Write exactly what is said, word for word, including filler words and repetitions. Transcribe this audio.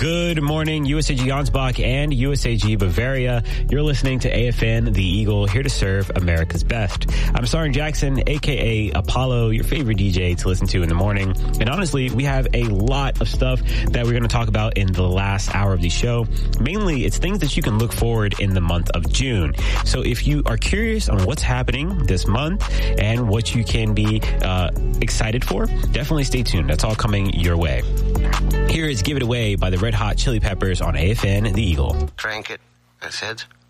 Good morning, U S A G Ansbach and U S A G Bavaria. You're listening to A F N, The Eagle, here to serve America's best. I'm Starring Jackson, a k a. Apollo, your favorite D J to listen to in the morning. And honestly, we have a lot of stuff that we're going to talk about in the last hour of the show. Mainly, it's things that you can look forward in the month of June. So if you are curious on what's happening this month and what you can be uh, excited for, definitely stay tuned. That's all coming your way. Here is Give It Away by the Red Hot Chili Peppers on A F N, The Eagle. Crank it, I said.